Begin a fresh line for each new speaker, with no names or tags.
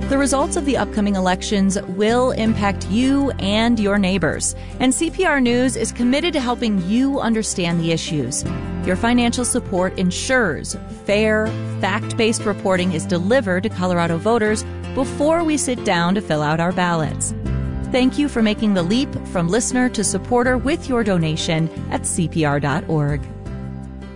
The results of the upcoming elections will impact you and your neighbors, and CPR News is committed to helping you understand the issues. Your financial support ensures fair, fact-based reporting is delivered to Colorado voters before we sit down to fill out our ballots. Thank you for making the leap from listener to supporter with your donation at CPR.org.